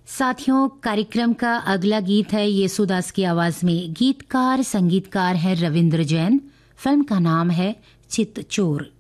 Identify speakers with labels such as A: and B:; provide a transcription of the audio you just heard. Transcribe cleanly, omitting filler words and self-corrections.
A: साथियों, कार्यक्रम का अगला गीत है येसुदास की आवाज में। गीतकार संगीतकार है रविंद्र जैन। फिल्म का नाम है चित चोर।